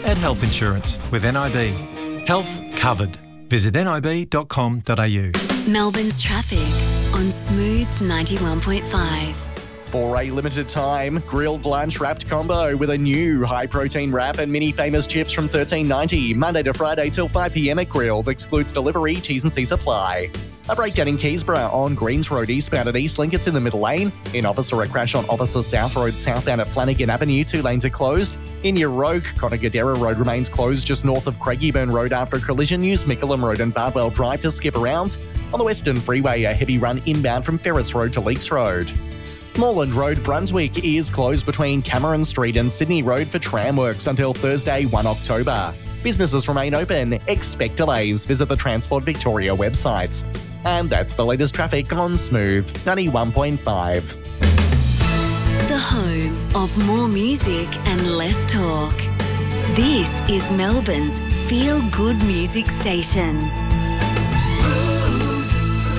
at health insurance with NIB. Health covered. Visit nib.com.au. Melbourne's traffic on Smooth 91.5. For a limited time, grilled lunch wrapped combo with a new high-protein wrap and mini famous chips from $13.90. Monday to Friday till 5 p.m. at Grilled. Excludes delivery, T's and C's apply. A breakdown in Keysborough on Greens Road eastbound at Eastlink. It's in the middle lane. In Officer, a crash on Officer South Road southbound at Flanagan Avenue. 2 lanes are closed. In Yeroke, Conagadera Road remains closed just north of Craigieburn Road after a collision. Use Mickleham Road and Bardwell Drive to skip around. On the Western Freeway, a heavy run inbound from Ferris Road to Leakes Road. Moreland Road, Brunswick is closed between Cameron Street and Sydney Road for tram works until Thursday, 1 October. Businesses remain open. Expect delays. Visit the Transport Victoria website. And that's the latest traffic on Smooth 91.5. The home of more music and less talk. This is Melbourne's feel-good music station. Smooth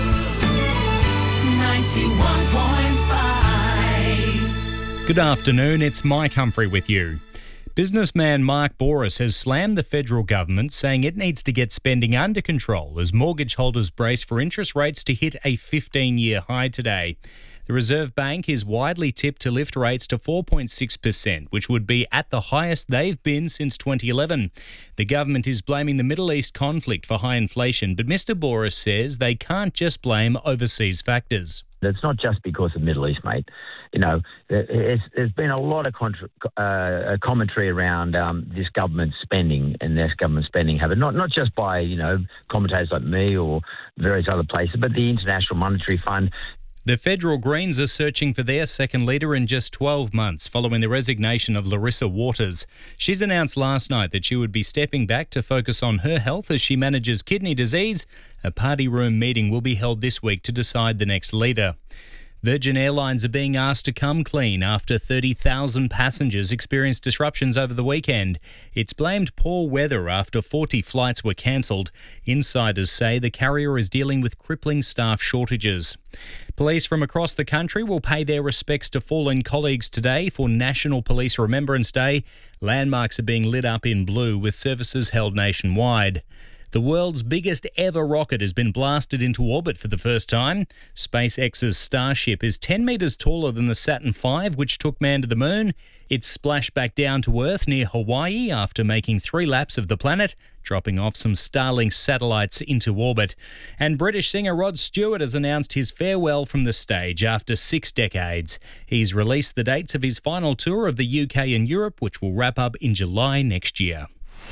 91.5. Good afternoon, it's Mike Humphrey with you. Businessman Mark Bouris has slammed the federal government, saying it needs to get spending under control as mortgage holders brace for interest rates to hit a 15-year high today. The Reserve Bank is widely tipped to lift rates to 4.6%, which would be at the highest they've been since 2011. The government is blaming the Middle East conflict for high inflation, but Mr. Bouris says they can't just blame overseas factors. It's not just because of the Middle East, mate. You know, there's been a lot of commentary around this government spending and this government spending habit, not just by, you know, commentators like me or various other places, but the International Monetary Fund. The federal Greens are searching for their second leader in just 12 months following the resignation of Larissa Waters. She's announced last night that she would be stepping back to focus on her health as she manages kidney disease. A party room meeting will be held this week to decide the next leader. Virgin Airlines are being asked to come clean after 30,000 passengers experienced disruptions over the weekend. It's blamed poor weather after 40 flights were cancelled. Insiders say the carrier is dealing with crippling staff shortages. Police from across the country will pay their respects to fallen colleagues today for National Police Remembrance Day. Landmarks are being lit up in blue with services held nationwide. The world's biggest ever rocket has been blasted into orbit for the first time. SpaceX's Starship is 10 metres taller than the Saturn V, which took man to the moon. It splashed back down to Earth near Hawaii after making 3 laps of the planet, dropping off some Starlink satellites into orbit. And British singer Rod Stewart has announced his farewell from the stage after 6 decades. He's released the dates of his final tour of the UK and Europe, which will wrap up in July next year.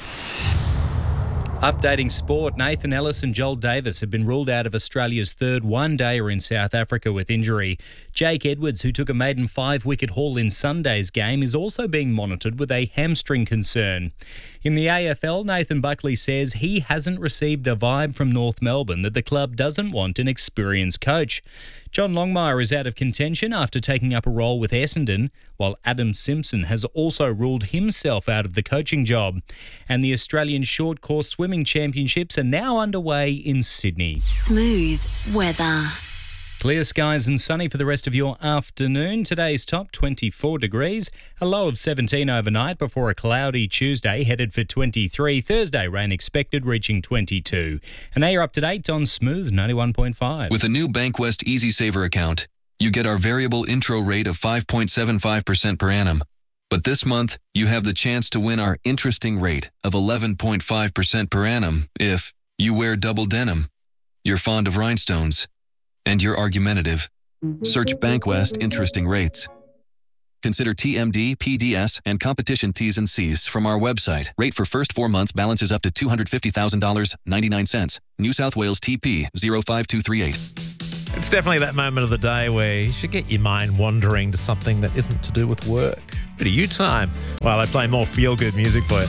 Updating sport, Nathan Ellis and Joel Davis have been ruled out of Australia's third one-dayer in South Africa with injury. Jake Edwards, who took a maiden 5-wicket haul in Sunday's game, is also being monitored with a hamstring concern. In the AFL, Nathan Buckley says he hasn't received a vibe from North Melbourne that the club doesn't want an experienced coach. John Longmire is out of contention after taking up a role with Essendon, while Adam Simpson has also ruled himself out of the coaching job. And the Australian Short Course Swimming Championships are now underway in Sydney. Smooth weather. Clear skies and sunny for the rest of your afternoon. Today's top 24 degrees, a low of 17 overnight before a cloudy Tuesday headed for 23. Thursday rain expected reaching 22. And now you're up to date on Smooth 91.5. With a new Bankwest Easy Saver account, you get our variable intro rate of 5.75% per annum. But this month, you have the chance to win our interesting rate of 11.5% per annum if you wear double denim, you're fond of rhinestones, and you're argumentative. Search Bankwest Interesting Rates. Consider TMD, PDS, and competition T's and C's from our website. Rate for first 4 months balances up to $250,000, 99 cents. New South Wales TP 05238. It's definitely that moment of the day where you should get your mind wandering to something that isn't to do with work. Bit of you time while I play more feel-good music for you.